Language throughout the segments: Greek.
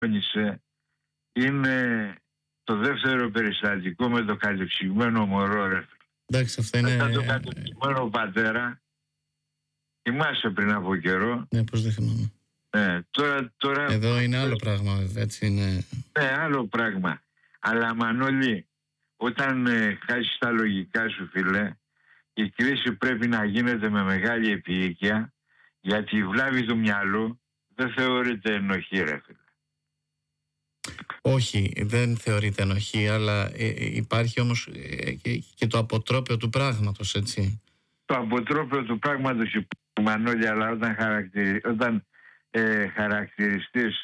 συγκλώνησε είναι το δεύτερο περιστατικό με το κατεψυγμένο μωρό, ρε. Εντάξει, αυτό είναι... Μετά το κατεψυγμένο πατέρα, θυμάσαι πριν από καιρό. Ναι, πώς δεν θυμάμαι. Τώρα... Εδώ είναι άλλο πράγμα, βέβαια, έτσι είναι. Ναι, άλλο πράγμα. Αλλά Μανώλη, όταν χάσεις τα λογικά σου, φίλε, η κρίση πρέπει να γίνεται με μεγάλη επίοικια, γιατί η βλάβη του μυαλού δεν θεωρείται ενοχή, ρε φίλε. Όχι, δεν θεωρείται ενοχή, αλλά υπάρχει όμως και το αποτρόπαιο του πράγματος, έτσι. Το αποτρόπαιο του πράγματος, Μανώλη, αλλά όταν χαρακτηριστείς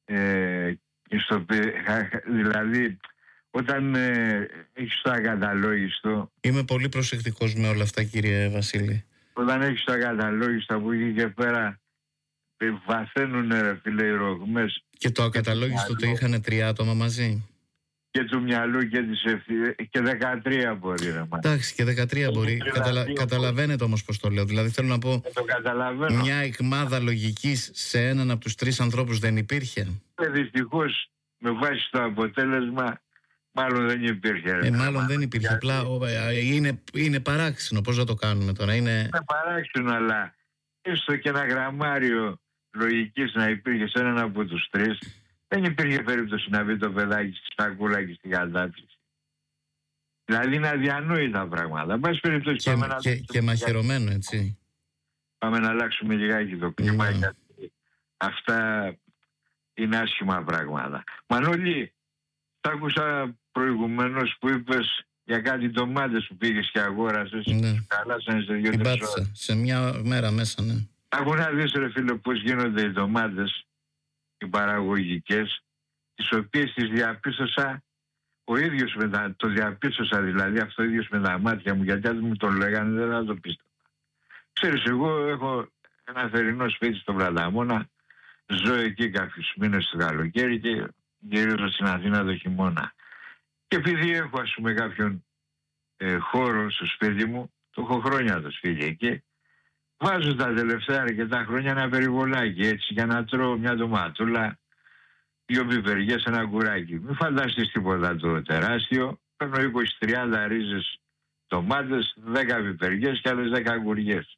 δηλαδή όταν έχεις το ακαταλόγιστο. Είμαι πολύ προσεκτικός με όλα αυτά, κύριε Βασίλη. Όταν έχεις το ακαταλόγιστο από εκεί και πέρα βαθαίνουν, ρε φίλε, οι ρογμές. Και το ακαταλόγιστο το είχαν 3 άτομα μαζί. Και του μυαλού και της και 13 μπορεί, ρε. Εντάξει, και 13 μπορεί. Καταλαβαίνετε όμως πώς το λέω. Δηλαδή θέλω να πω, μια εκμάδα λογικής σε έναν από τους 3 ανθρώπους δεν υπήρχε. Δυστυχώς, με βάση το αποτέλεσμα, μάλλον δεν υπήρχε. Μάλλον δεν υπήρχε. Απλά είναι παράξενο. Πώς να το κάνουμε τώρα. Είναι παράξενο, αλλά έστω και ένα γραμμάριο λογικής να υπήρχε σε έναν από τους 3, δεν υπήρχε περίπτωση να μπει το παιδάκι στη σακούλα και στην κατάψυξη. Δηλαδή είναι αδιανόητα πράγματα. Πάση περιπτώσει, και μαχαιρωμένο, έτσι. Πάμε να αλλάξουμε λιγάκι το κλίμα, γιατί αυτά είναι άσχημα πράγματα. Μανώλη, τ' άκουσα προηγουμένως που είπες για κάτι ντομάτες που πήγες και αγόρασες. Ναι. Χαλάσανε σε 2-3 ώρες. Σε μια μέρα μέσα, ναι. Άκου να δεις, ρε φίλε, πώς γίνονται οι ντομάτες, οι παραγωγικές, τις οποίες τις διαπίστωσα ο ίδιος το διαπίστωσα δηλαδή αυτό ίδιος με τα μάτια μου, γιατί αν μου το λέγανε δεν θα το πίστευα. Ξέρεις, εγώ έχω ένα θερινό σπίτι στον Πλαταμόνα, ζω εκεί κάποιους μήνες το καλοκαίρι και γυρίζω στην Αθήνα το χειμώνα. Και επειδή έχω, ας πούμε, κάποιον χώρο στο σπίτι μου, το έχω χρόνια το σπίτι εκεί, βάζω τα τελευταία αρκετά χρόνια ένα περιβολάκι έτσι για να τρώω μια ντοματούλα, 2 πιπεριές, ένα κουράκι. Μην φανταστείς τίποτα το τεράστιο. Παίρνω 20-30 ρίζες ντομάτες, 10 πιπεριές και άλλες 10 αγκουριές.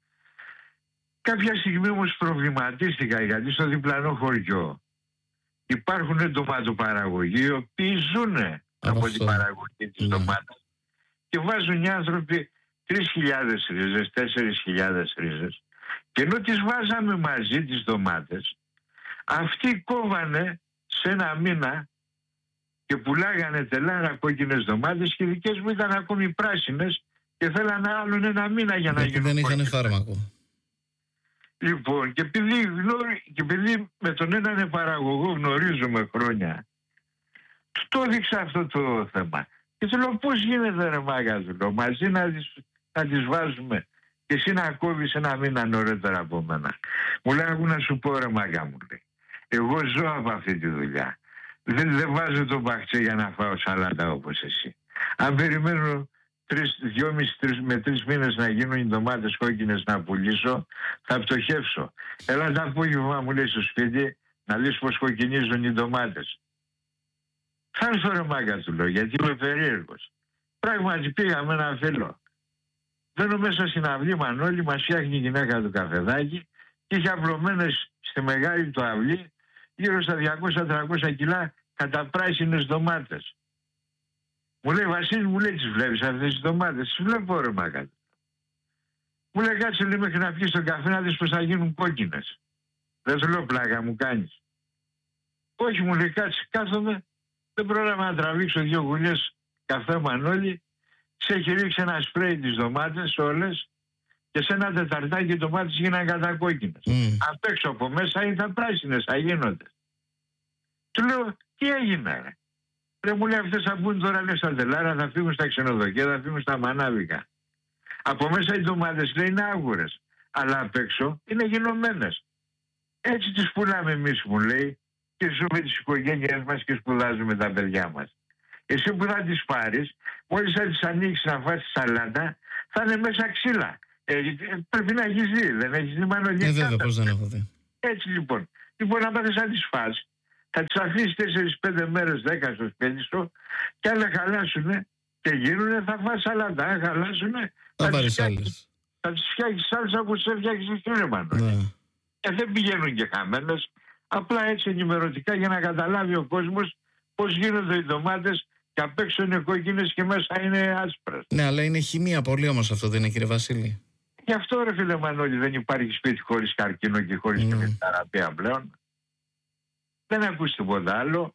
Κάποια στιγμή όμως προβληματίστηκα, γιατί στο διπλανό χωριό υπάρχουν ντοματοπαραγωγοί οι οποίοι ζουν από την παραγωγή της ντομάτας και βάζουν οι άνθρωποι 3.000 ρίζες, 4.000 ρίζες, και ενώ τις βάζαμε μαζί τις ντομάτες, αυτοί κόβανε σε ένα μήνα και πουλάγανε τελάρα κόκκινες ντομάτες και οι δικές μου ήταν ακόμη πράσινες και θέλανε άλλον ένα μήνα για να γίνουν. Δεν είχαν φάρμακο. Λοιπόν, και επειδή με τον έναν παραγωγό γνωρίζουμε χρόνια, το έδειξα αυτό το θέμα. Και του λέω, πώς γίνεται, ρε μάγκα, του λέω, μαζί να τις βάζουμε και εσύ να κόβεις ένα μήνα νωρίτερα από μένα. Μου λέει, άκου να σου πω, ρε μάγκα, μου λέει, εγώ ζω από αυτή τη δουλειά. Δεν βάζω το μπαχτσέ για να φάω σαλάτα όπως εσύ. Αν περιμένω 2,5 με 3 μήνες να γίνουν οι ντομάτες κόκκινες να πουλήσω, θα πτωχεύσω. Έλα τα απόγευμα, μου λέει, στο σπίτι να δεις πως κοκκινίζουν οι ντομάτες. Θα έρθω, ρε μάγκα, του λέω, γιατί είμαι περίεργος. Πράγματι πήγα με ένα φίλο. Μπαίνω μέσα στην αυλή, Μανώλη, μας φτιάχνει η γυναίκα του καφεδάκι και είχε απλωμένες στη μεγάλη του αυλή γύρω στα 200-300 κιλά καταπράσινες ντομάτες. Μου λέει, Βασίλη, μου λέει, τις βλέπεις αυτές τις ντομάτες? Τις βλέπω, ρε μάγκα. Μου λέει, κάτσε, λέει, μέχρι να πιεις τον καφέ να δεις πως θα γίνουν κόκκινες. Δεν σου λέω, πλάκα μου κάνεις? Όχι, μου λέει, κάτσε, κάθομαι, δεν πρόλαβα να τραβήξω 2 γουλιές καφέ, Μανώλη, σε έχει ρίξει ένα σπρέι τις ντομάτες όλες και σε ένα τεταρτάκι οι ντομάτες γίνανε κατακόκκινες. Απ' έξω από μέσα ήταν πράσινες, θα γίνονται. Του λέω, τι έγινε, ρε? Ρε, μου λέει, αυτές θα μπουν τώρα, λέει, στα τελάρα, θα φύγουν στα ξενοδοχεία, θα φύγουν στα μανάβικα. Από μέσα οι ντομάτες, λέει, είναι άγουρες, αλλά απ' έξω είναι γενομένες. Έτσι τις πουλάμε εμείς, μου λέει, και ζούμε τις οικογένειες μας και σπουδάζουμε τα παιδιά μας. Εσύ που θα τις πάρεις, μόλις θα τις ανοίξεις να φας τη σαλάτα, θα είναι μέσα ξύλα. Πρέπει να έχεις δει, δεν έχεις δει, Μανώλη? Βέβαια, πώς δεν έχω δει. Έτσι λοιπόν. Λοιπόν, να πάθεις να τις φας, Θα τις αφήσεις 4-5 μέρες, 10 στο σπίτι σου και άλλα χαλάσουνε και γίνουνε, θα φας σαλάτα. Αν χαλάσουνε, θα πάρεις άλλες. Θα τις φτιάξεις σάλτσα που σε φτιάξεις εσύ, ρε Μανώλη. Ναι. Και δεν πηγαίνουν και χαμένες. Απλά έτσι ενημερωτικά για να καταλάβει ο κόσμος πώς γίνονται οι ντομάτες και απ' έξω είναι κόκκινες και μέσα είναι άσπρες. Ναι, αλλά είναι χημεία πολύ όμως αυτό, δεν είναι, κύριε Βασίλη? Γι' αυτό, ρε φίλε Μανώλη, δεν υπάρχει σπίτι χωρίς καρκίνο και χωρίς θεραπεία πλέον. Δεν ακούς τίποτα άλλο.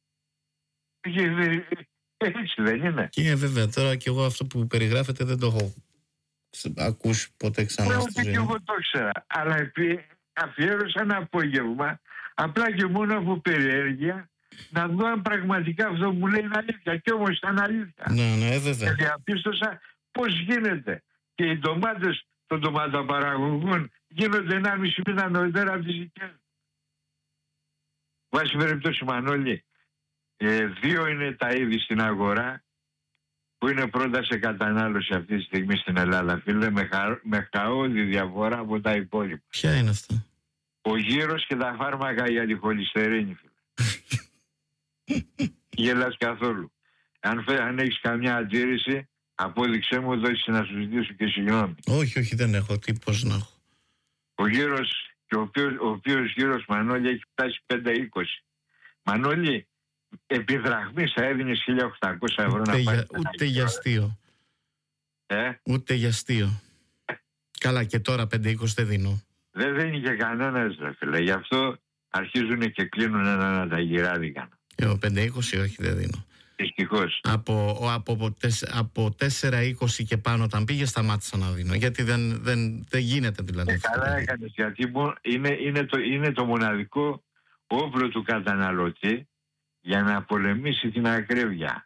Έτσι δεν είναι? Και βέβαια, τώρα και εγώ αυτό που περιγράφετε δεν το έχω ακούσει ποτέ ξανά στη ζωή. Εγώ το ήξερα. Αλλά αφιέρωσα ένα απόγευμα απλά και μόνο από περιέργεια να δω αν πραγματικά αυτό που μου λέει είναι αλήθεια. Και όμως ήταν αλήθεια. Ναι, βέβαια. Και διαπίστωσα πώς γίνεται. Και οι ντομάτες των ντοματοπαραγωγών γίνονται 1,5 μήνα νωρίτερα από τις δικές. Βάσει περιπτώσει, Μανώλη, 2 είναι τα είδη στην αγορά που είναι πρώτα σε κατανάλωση αυτή τη στιγμή στην Ελλάδα, φίλε, με χαόδη διαφορά από τα υπόλοιπα. Ποια είναι αυτά? Ο γύρος και τα φάρμακα για τη χολυστερίνη, φίλε. Γελάς καθόλου. Αν έχεις καμιά αντίρρηση, απόδειξέ μου, δώσεις να σου ζητήσω και συγγνώμη. Όχι, δεν έχω. Τι, πώς να έχω? Ο γύρος, και ο οποίος γύρος, Μανώλη, έχει φτάσει 5-20. Μανώλη, επί δραχμής θα έδινες 1.800 ευρώ να πάρεις. Ούτε για αστείο. Ούτε για αστείο. Καλά, και τώρα 5-20 δεν δίνω. Δεν δίνει και κανένας, ρε φίλε. Γι' αυτό αρχίζουν και κλείνουν ένα τα γυράδικα. 5-20 όχι, δεν δίνω. Δυστυχώς. Από 4-20 και πάνω, όταν πήγε, σταμάτησα να δίνω. Γιατί δεν γίνεται δηλαδή. Καλά έκανες, γιατί είναι το μοναδικό όπλο του καταναλωτή για να πολεμήσει την ακρίβεια.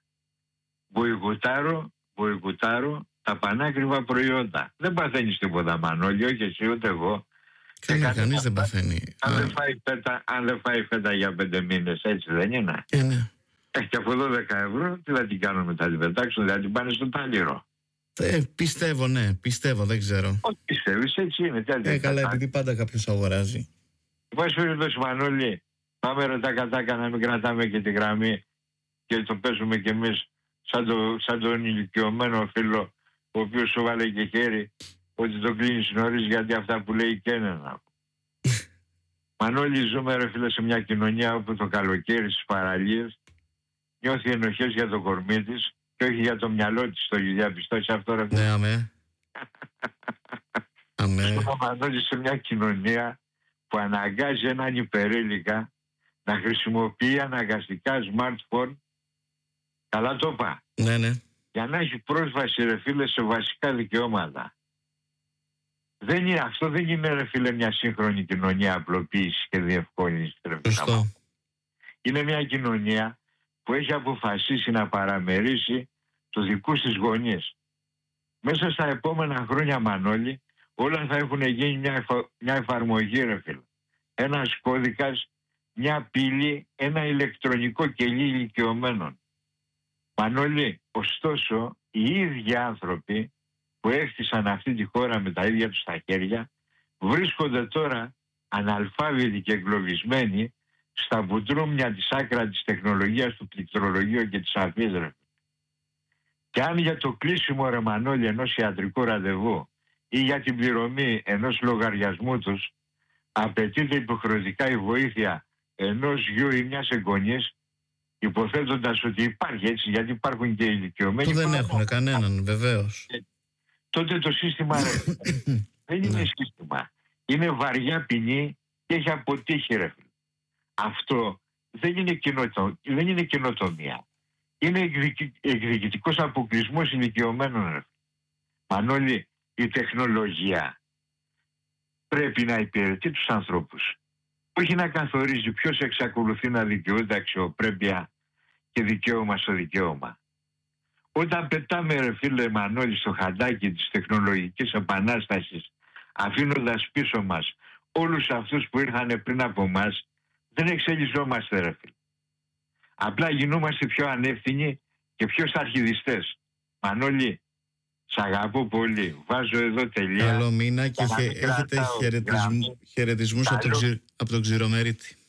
Μποϊκουτάρω τα πανάκριβα προϊόντα. Δεν παθαίνεις τίποτα, Μανώλη, όχι εσύ ούτε εγώ. Κανείς δεν παθαίνει. Αν δεν φάει φέτα για 5 μήνες, έτσι δεν είναι? Ναι. Και από 12 ευρώ τι θα την κάνω μετά, την πετάξω, θα την πάνε στο τάλιρο. Πιστεύω, δεν ξέρω. Όχι, πιστεύεις, έτσι είναι. Καλά, επειδή πάντα κάποιος αγοράζει. Πώς περιπτώσει, Μανώλη, πάμε ρωτά-κατάκα να μην κρατάμε και τη γραμμή και το παίζουμε κι εμείς σαν τον ηλικιωμένο φίλο, ο οποίος σου βάλε και χέρι ότι το κλείνεις νωρίς, γιατί αυτά που λέει και είναι να πω. Μανώλη, ζούμε, ρε φίλε, σε μια κοινωνία όπου το καλοκαίρι στις παραλίες νιώθει ενοχές για το κορμί της και όχι για το μυαλό της. Το διαπιστώσει αυτό, ρε φίλε? Ναι, αμέ. Μανώλη, σε μια κοινωνία που αναγκάζει έναν υπερήλικα να χρησιμοποιεί αναγκαστικά smartphone. Καλά το είπα? Ναι. Για να έχει πρόσβαση, ρε φίλε, σε βασικά δικαιώματα. Αυτό δεν είναι, ρε φίλε, μια σύγχρονη κοινωνία απλοποίησης και διευκόλυνσης. Είναι μια κοινωνία που έχει αποφασίσει να παραμερίσει τους δικούς της γονείς. Μέσα στα επόμενα χρόνια, Μανώλη, όλα θα έχουν γίνει μια εφαρμογή, ρε φίλε. Ένας κώδικας, μια πύλη, ένα ηλεκτρονικό κελί ηλικιωμένων. Μανώλη, ωστόσο, οι ίδιοι άνθρωποι που έκτισαν αυτή τη χώρα με τα ίδια τους τα χέρια βρίσκονται τώρα αναλφάβητοι και εγκλωβισμένοι στα μπουντρούμια της άκρα της τεχνολογίας, του πληκτρολογίου και της αφής. Και αν για το κλείσιμο, ρε Μανώλη, ενός ιατρικού ραντεβού ή για την πληρωμή ενός λογαριασμού τους απαιτείται υποχρεωτικά η βοήθεια ενός γιου ή μιας εγγονής, υποθέτοντας ότι υπάρχει, έτσι, γιατί υπάρχουν και ηλικιωμένοι που δεν έχουν κανέναν, βεβαίως. Τότε το σύστημα δεν είναι σύστημα. Είναι βαριά ποινή και έχει αποτύχει, ρε φίλε. Αυτό δεν είναι καινοτομία. Είναι εκδικητικός αποκλεισμός ηλικιωμένων, ρε φίλε. Μανώλη, η τεχνολογία πρέπει να υπηρετεί τους ανθρώπους. Όχι να καθορίζει ποιος εξακολουθεί να δικαιούται αξιοπρέπεια και δικαίωμα στο δικαίωμα. Όταν πετάμε, ρε φίλε Μανώλη, στο χαντάκι της τεχνολογικής επανάστασης, αφήνοντας πίσω μας όλους αυτούς που ήρθαν πριν από μας, δεν εξελισσόμαστε, ρε φίλε. Απλά γινόμαστε πιο ανεύθυνοι και πιο σταρχιδιστές. Μανώλη, σ' αγαπώ πολύ. Βάζω εδώ τελεία. Καλό μήνα και έχετε χαιρετισμούς από τον Ξηρομερίτη.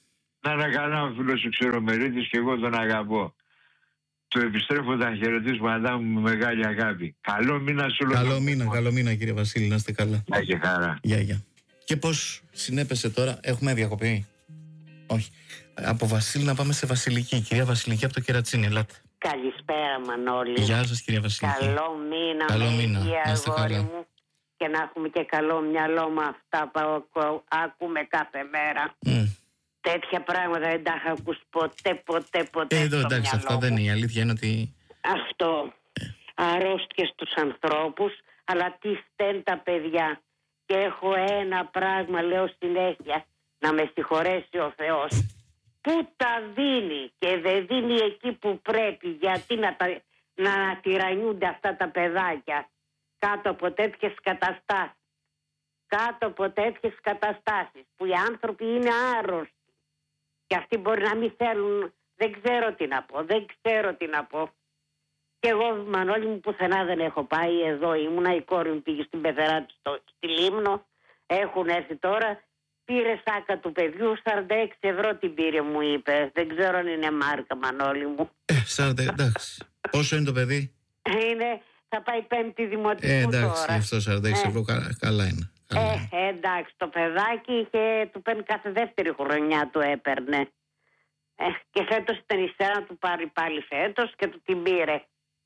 Να είναι καλά ο φίλος ο Ξερομερίτης και εγώ τον αγαπώ. Του επιστρέφω τα χαιρετίσματά μου με μεγάλη αγάπη. Καλό μήνα σου όλους. Καλό μήνα κύριε Βασίλη, να είστε καλά. Γεια και χαρά. Γεια. Και πώς συνέπεσε τώρα, έχουμε διακοπή? Όχι. Από Βασίλη να πάμε σε Βασιλική. Κυρία Βασιλική από το Κερατσίνι, ελάτε. Καλησπέρα Μανώλη. Γεια σας κυρία Βασιλική. Καλό μήνα. Καλό μήνα. Να είστε καλά. Μου, και να έχουμε και καλό μυαλό με αυτά που ακούμε κάθε μέρα. Τέτοια πράγματα δεν τα είχα ακούσει ποτέ. Εδώ εντάξει, αυτά δεν είναι. Η αλήθεια είναι ότι... Αυτό. Αρρώστιες στους ανθρώπους, αλλά τι στέλνουν τα παιδιά. Και έχω ένα πράγμα, λέω συνέχεια, να με συγχωρέσει ο Θεός. Πού τα δίνει και δεν δίνει εκεί που πρέπει, γιατί να τυραννιούνται αυτά τα παιδάκια κάτω από τέτοιες καταστάσεις. Κάτω από τέτοιες καταστάσεις που οι άνθρωποι είναι άρρωστοι. Και αυτοί μπορεί να μην θέλουν, δεν ξέρω τι να πω. Και εγώ, Μανώλη μου, πουθενά δεν έχω πάει. Εδώ ήμουνα, η κόρη μου πήγε στην πεθερά της στη Λίμνο. Έχουν έρθει τώρα. Πήρε σάκα του παιδιού, 46 ευρώ την πήρε, μου είπε. Δεν ξέρω αν είναι μάρκα, Μανώλη μου. 40, εντάξει. Πόσο είναι το παιδί? Θα πάει πέμπτη δημοτικού εντάξει, τώρα. Αυτό 46 ευρώ καλά είναι. Εντάξει, το παιδάκι του παίρνει κάθε δεύτερη χρονιά, του έπαιρνε. Και φέτος ήταν η σειρά να του πάρει πάλι φέτος και του την πήρε.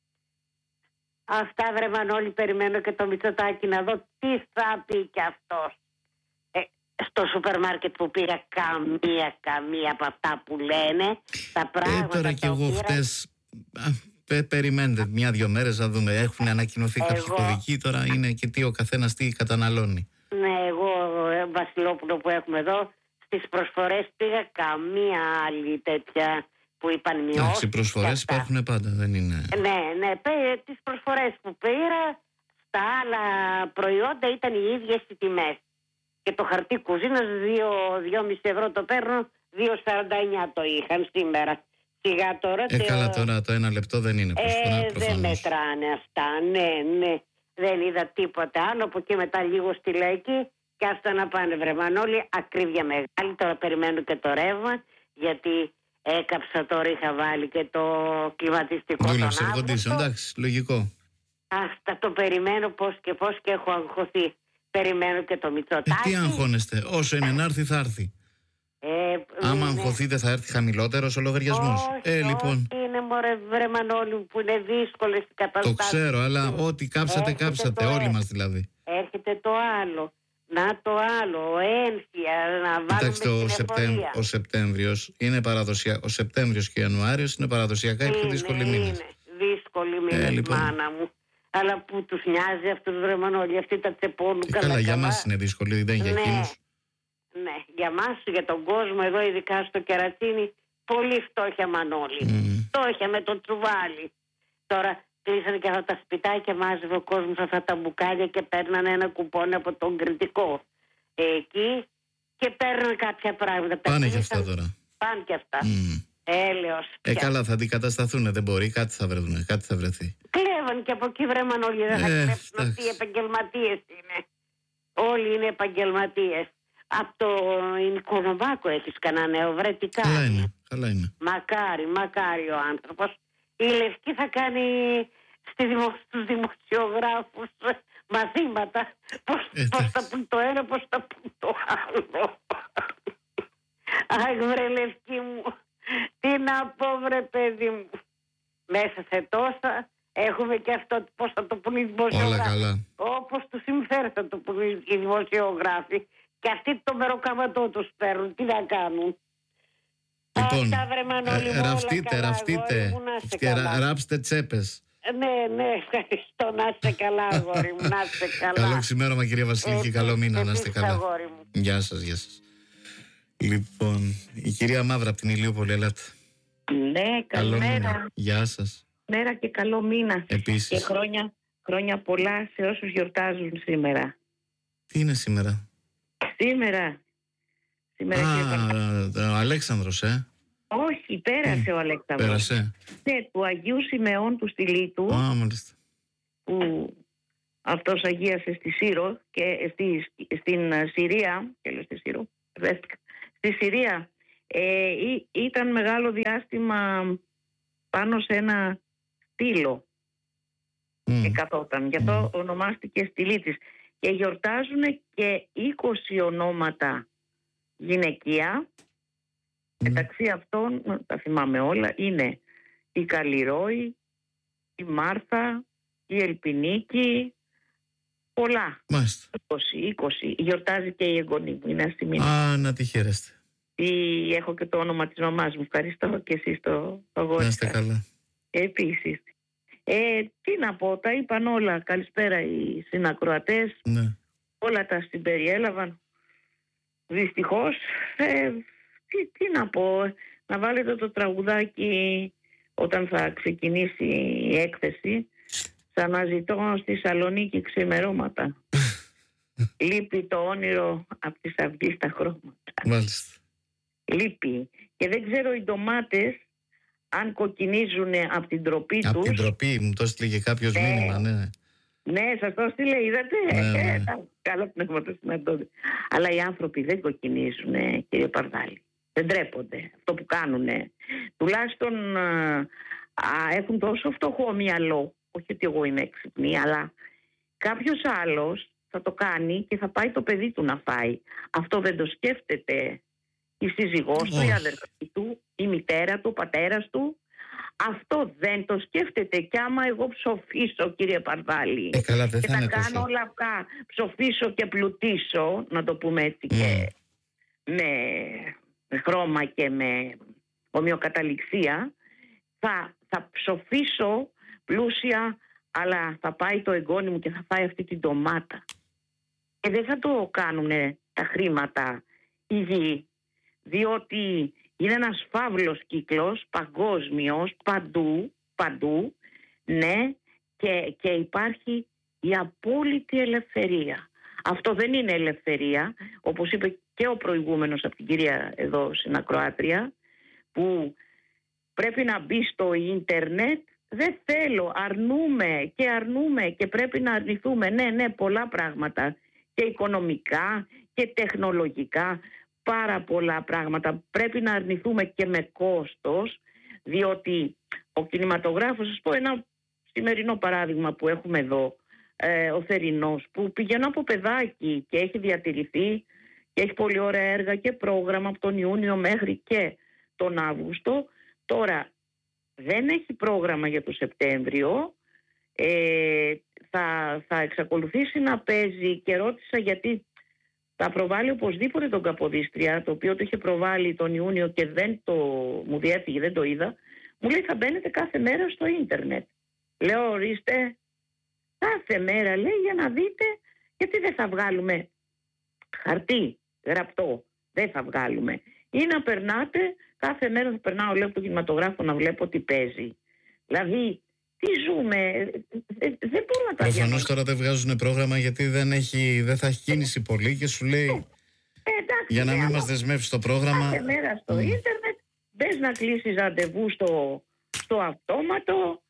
Αυτά βρε Μανώλη, περιμένω και το Μητσοτάκη να δω τι θα πει κι αυτός. Στο σούπερ μάρκετ που πήρα καμία από αυτά που λένε. Τα πράγματα τώρα κι εγώ χτες... Περιμένετε 1-2 μέρες να δούμε. Έχουν ανακοινωθεί κάποιοι κωδικοί. Τώρα είναι και τι ο καθένας τι καταναλώνει. Ναι, εγώ Βασιλόπουλο που έχουμε εδώ, στις προσφορές πήγα καμία άλλη τέτοια που είπαν μειώσεις. Εντάξει, οι προσφορές υπάρχουν πάντα, δεν είναι... Ναι, τις προσφορές που πήρα στα άλλα προϊόντα ήταν οι ίδιες οι τιμές. Και το χαρτί κουζίνας 2,5 ευρώ το παίρνω, 2,49 το είχαν σήμερα. Σιγά τώρα... Καλά τώρα το 1 λεπτό δεν είναι προσφορά προφανώς. Δεν μετράνε αυτά, ναι. Δεν είδα τίποτα άλλο. Από εκεί μετά λίγο στη Λέκη και αυτά να πάνε βρε Μανώλη, ακρίβεια μεγάλη. Τώρα περιμένω και το ρεύμα, γιατί έκαψα τώρα, είχα βάλει και το κλιματιστικό τον Αύγουστο. Εντάξει, λογικό. Αυτά το περιμένω πώς και έχω αγχωθεί. Περιμένω και το Μητσοτάκη. Τι αγχώνεστε, όσο είναι να έρθει θα έρθει. Άμα αγχωθείτε θα έρθει χαμηλότερος ο λογαριασμός. Λοιπόν. Είναι μωρέ βρε Μανώλη που είναι δύσκολες οι καταστάσεις. Το ξέρω, αλλά ό,τι κάψατε, όλοι μας δηλαδή. Έρχεται το άλλο. Να το άλλο, ένθια, να βάλουμε την εφορία. Ο Σεπτέμβριος είναι παραδοσιακά. Ο Σεπτέμβριος και ο Ιανουάριος είναι παραδοσιακά οι πιο δύσκολοι μήνες. Είναι δύσκολοι μήνες, λοιπόν. Μάνα μου. Αλλά που τους νοιάζει αυτούς βρε Μανώλη, αυτοί τα τσεπώνουν καλά. Για μας είναι δύσκολοι, δεν για εκείνους. Ναι, για μας, για τον κόσμο εδώ, ειδικά στο Κερατσίνι, πολύ φτώχεια Μανώλη. Φτώχεια με το τσουβάλι. Τώρα κλείσανε και αυτά τα σπιτάκια, μάζευε ο κόσμος αυτά τα μπουκάλια και παίρνανε ένα κουπόνι από τον Κρητικό. Εκεί και παίρνανε κάποια πράγματα. Πάνε και αυτά τώρα. Πάνε και αυτά. Έλεος. Καλά, θα αντικατασταθούν, δεν μπορεί, κάτι θα βρεθούν, κάτι θα βρεθεί. Κλέβαν και από εκεί βρε Μανώλη, δεν θα κλέψουν αυτοί οι επαγγελματίες είναι. Όλοι είναι επαγγελματίες. Από το Οικονομάκο έχεις κανένα νέο, βρε τι κάνει. Καλά είναι. Μακάρι ο άνθρωπος. Η Λευκή θα κάνει στους δημοσιογράφους μαθήματα πώς θα πούν το ένα, πώς θα πούν το άλλο. Αχ βρε Λευκή μου, τι να πω βρε παιδί μου. Μέσα σε τόσα έχουμε και αυτό πώς θα το πούν οι δημοσιογράφοι. Όλα καλά. Όπως τους συμφέρει θα το πούν οι δημοσιογράφοι. Και αυτοί το μεροκαματό τους παίρνουν. Τι να κάνουν. Λοιπόν, ραφτείτε. Ράψτε τσέπες. Ναι, ευχαριστώ. Να είστε καλά, αγόρι μου. Να είστε καλά. Καλό ξημέρωμα, κυρία Βασιλική. Καλό μήνα, να είστε καλά. Γεια σας. Λοιπόν, η κυρία Μαύρα από την Ηλιούπολη, ελάτε. Ναι, καλημέρα. Γεια σας. Μέρα και καλό μήνα. Επίσης. Και χρόνια πολλά σε όσους γιορτάζουν σήμερα. Τι είναι σήμερα? Σήμερα ο Αλέξανδρος, Όχι, πέρασε ο Αλέξανδρος. Πέρασε. Ναι, του Αγίου Σιμεών του Στυλίτου. Μάλιστα. Που αυτός αγίασε στη Σύρο και στην Συρία. Στη Συρία Ήταν μεγάλο διάστημα πάνω σε ένα στήλο και καθόταν. Γι' αυτό ονομάστηκε Στυλίτης. Και γιορτάζουν και 20 ονόματα γυναικεία. Μεταξύ αυτών, τα θυμάμαι όλα, είναι η Καλλιρόη, η Μάρθα, η Ελπινίκη, πολλά. Μάλιστα. 20. Γιορτάζει και η εγγονή μου, είναι αστιμή. Να τη χαίρεστε. Έχω και το όνομα της μαμάς μου. Ευχαριστώ και εσείς το γόρι. Να είστε καλά. Επίσης. Τι να πω, τα είπαν όλα. Καλησπέρα οι συνακροατές. Ναι. Όλα τα συμπεριέλαβαν. Δυστυχώς, τι να πω, να βάλετε το τραγουδάκι όταν θα ξεκινήσει η έκθεση. Θα αναζητώ στη Σαλονίκη ξημερώματα. Λείπει το όνειρο από τις αυγές τα χρώματα. Μάλιστα. Λείπει. Και δεν ξέρω οι ντομάτες αν κοκκινίζουν από την τροπή τους. Από την τροπή, μου το έστειλε κάποιος μήνυμα, ναι. Ναι, σας το έστειλε, είδατε. Ναι. Καλό πνεύμα το συναντώνται. Αλλά οι άνθρωποι δεν κοκκινίζουν, κύριε Παρδάλη. Δεν ντρέπονται αυτό που κάνουν. Τουλάχιστον έχουν τόσο φτωχό μυαλό. Όχι ότι εγώ είμαι έξυπνη, αλλά κάποιος άλλος θα το κάνει και θα πάει το παιδί του να φάει. Αυτό δεν το σκέφτεται η σύζυγός του, η αδερφή του, η μητέρα του, ο πατέρας του. Αυτό δεν το σκέφτεται. Και άμα εγώ ψοφήσω, κύριε Παρδάλη, καλά, δεν και θα κάνω όλα αυτά, ψοφήσω και πλουτίσω, να το πούμε έτσι, και με χρώμα και με ομοιοκαταληξία, θα ψοφήσω πλούσια, αλλά θα πάει το εγγόνι μου και θα φάει αυτή την ντομάτα. Και δεν θα το κάνουν τα χρήματα υγιή, διότι είναι ένας φαύλος κύκλος, παγκόσμιος, παντού, ναι, και υπάρχει η απόλυτη ελευθερία. Αυτό δεν είναι ελευθερία, όπως είπε και ο προηγούμενος από την κυρία εδώ συνακροάτρια, που πρέπει να μπει στο ίντερνετ. Δεν θέλω, αρνούμε και πρέπει να αρνηθούμε. Ναι, πολλά πράγματα, και οικονομικά και τεχνολογικά, πάρα πολλά πράγματα. Πρέπει να αρνηθούμε και με κόστος, διότι ο κινηματογράφος, σας πω ένα σημερινό παράδειγμα που έχουμε εδώ, ο Θερινός, που πηγαίνω από παιδάκι και έχει διατηρηθεί και έχει πολύ ωραία έργα και πρόγραμμα από τον Ιούνιο μέχρι και τον Αύγουστο. Τώρα δεν έχει πρόγραμμα για το Σεπτέμβριο, θα εξακολουθήσει να παίζει, και ρώτησα γιατί θα προβάλλει οπωσδήποτε τον Καποδίστρια, το οποίο το είχε προβάλλει τον Ιούνιο και μου διέφυγε, δεν το είδα. Μου λέει, θα μπαίνετε κάθε μέρα στο ίντερνετ. Λέω, ορίστε, κάθε μέρα, λέει, για να δείτε, γιατί δεν θα βγάλουμε χαρτί γραπτό, δεν θα βγάλουμε. Ή να περνάτε, κάθε μέρα θα περνάω, λέω, από τον κινηματογράφο να βλέπω τι παίζει. Δηλαδή, τι ζούμε, δεν μπορούμε να τα διαβάσουμε. Προφανώς τώρα δεν βγάζουν πρόγραμμα γιατί δεν θα έχει κίνηση πολύ και σου λέει εντάξει, για να μην μας δεσμεύσει το πρόγραμμα. Κάθε μέρα στο ίντερνετ, μπες να κλείσεις ραντεβού στο αυτόματο,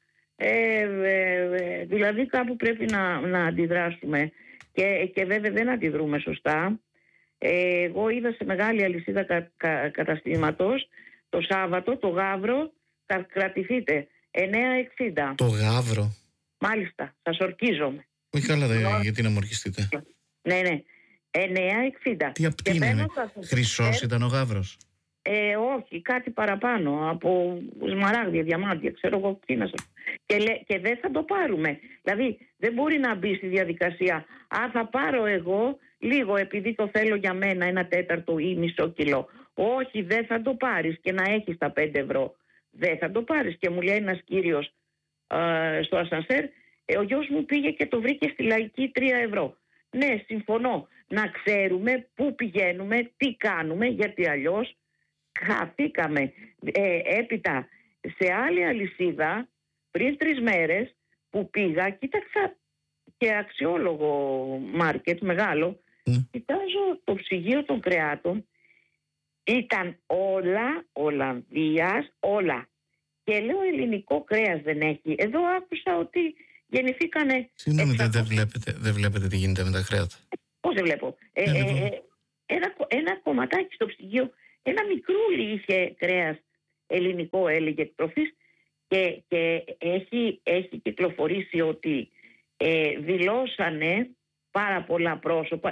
δηλαδή κάπου πρέπει να αντιδράσουμε και βέβαια δεν αντιδρούμε σωστά. Εγώ είδα σε μεγάλη αλυσίδα καταστήματος το Σάββατο, το Γαύρο, θα κρατηθείτε 9,60. Το Γαύρο. Μάλιστα, σας ορκίζομαι. Όχι καλά, γιατί να μου ορκιστείτε. Ναι, 9,60. Τι είναι, χρυσός ήταν ο Γαύρος? Όχι, κάτι παραπάνω, από σμαράγδια, διαμάντια, ξέρω εγώ τι να σας. Και δεν θα το πάρουμε. Δηλαδή δεν μπορεί να μπει στη διαδικασία, θα πάρω εγώ λίγο επειδή το θέλω για μένα, 1/4 ή μισό κιλό. Όχι, δεν θα το πάρεις, και να έχεις τα 5 ευρώ. Δεν θα το πάρεις. Και μου λέει ένας κύριος στο ασανσέρ, ο γιος μου πήγε και το βρήκε στη Λαϊκή 3 ευρώ. Ναι, συμφωνώ. Να ξέρουμε πού πηγαίνουμε, τι κάνουμε, γιατί αλλιώς χαθήκαμε. Έπειτα σε άλλη αλυσίδα πριν 3 μέρες που πήγα, κοίταξα και αξιόλογο μάρκετ μεγάλο, κοιτάζω το ψυγείο των κρεάτων, ήταν όλα Ολλανδίας, όλα. Και λέω, ελληνικό κρέας δεν έχει. Εδώ άκουσα ότι γεννηθήκανε... Συγγνώμη, δεν βλέπετε τι γίνεται με τα κρέατα? Πώς δεν βλέπω? Ένα κομματάκι στο ψυγείο ένα μικρούλι είχε κρέας ελληνικό, έλεγε, εκτροφής, και έχει κυκλοφορήσει ότι δηλώσανε πάρα πολλά πρόσωπα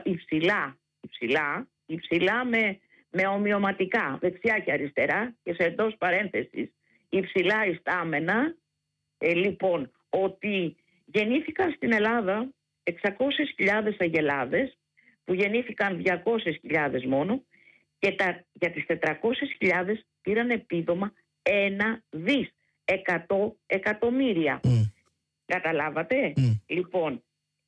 υψηλά με ομοιωματικά, δεξιά και αριστερά, και σε εντός παρένθεσης υψηλά ιστάμενα, λοιπόν, ότι γεννήθηκαν στην Ελλάδα 600.000 αγελάδες, που γεννήθηκαν 200.000 μόνο, και για τις 400.000 πήραν επίδομα 1 δις, 100 εκατομμύρια. Καταλάβατε? Λοιπόν,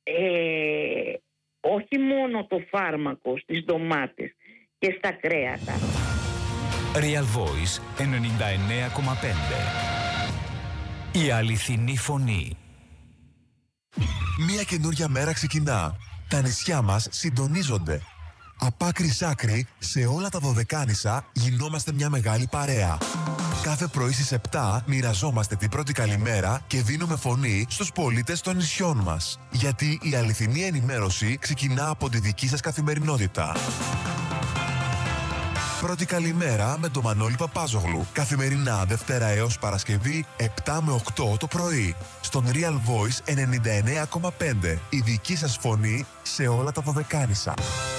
όχι μόνο το φάρμακο στις ντομάτες και στα κρέατα. Real Voice 99,5. Η αληθινή φωνή. Μια καινούρια μέρα ξεκινά. Τα νησιά μας συντονίζονται. Από άκρη σ' άκρη, σε όλα τα Δωδεκάνησα γινόμαστε μια μεγάλη παρέα. Κάθε πρωί στις 7 μοιραζόμαστε την πρώτη καλημέρα και δίνουμε φωνή στους πολίτες των νησιών μας. Γιατί η αληθινή ενημέρωση ξεκινά από τη δική σας καθημερινότητα. Πρώτη καλημέρα με τον Μανώλη Παπάζογλου. Καθημερινά Δευτέρα έως Παρασκευή 7 με 8 το πρωί. Στον Real Voice 99,5. Η δική σας φωνή σε όλα τα Δωδεκάνησα.